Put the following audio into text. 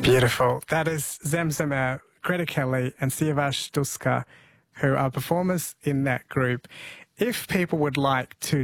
Beautiful. That is Zemzema, Greta Kelly and Siavash Duska, who are performers in that group. If people would like to